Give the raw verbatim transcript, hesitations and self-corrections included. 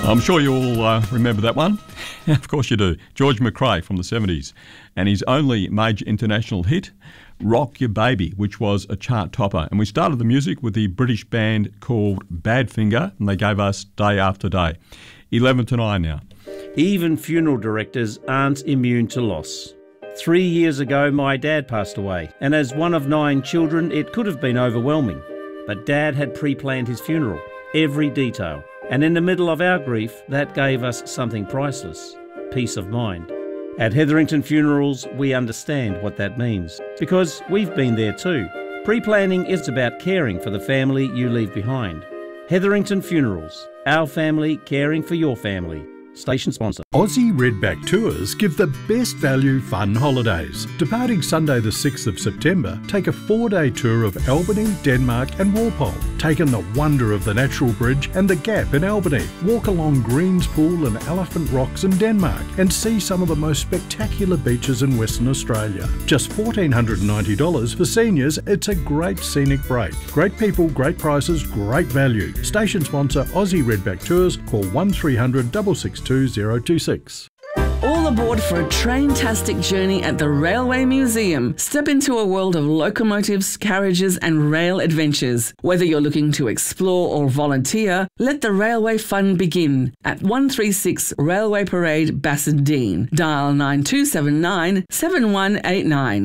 I'm sure you all uh, remember that one. Of course you do. George McRae from the seventies. And his only major international hit, Rock Your Baby, which was a chart topper. And we started the music with the British band called Badfinger, and they gave us Day After Day. eleven to nine now. Even funeral directors aren't immune to loss. Three years ago, my dad passed away, and as one of nine children, it could have been overwhelming. But Dad had pre-planned his funeral, every detail. And in the middle of our grief, that gave us something priceless, peace of mind. At Hetherington Funerals, we understand what that means, because we've been there too. Pre-planning is about caring for the family you leave behind. Hetherington Funerals, our family caring for your family. Station sponsor. Aussie Redback Tours give the best value fun holidays. Departing Sunday the sixth of September, take a four-day tour of Albany, Denmark and Walpole. Take in the wonder of the Natural Bridge and the Gap in Albany. Walk along Greens Pool and Elephant Rocks in Denmark and see some of the most spectacular beaches in Western Australia. Just one thousand four hundred ninety dollars for seniors, it's a great scenic break. Great people, great prices, great value. Station sponsor Aussie Redback Tours. Call one three hundred, six six two, zero two six. All aboard for a train-tastic journey at the Railway Museum. Step into a world of locomotives, carriages and rail adventures. Whether you're looking to explore or volunteer, let the railway fun begin at one thirty-six Railway Parade, Bassendean. Dial nine two seven nine, seven one eight nine.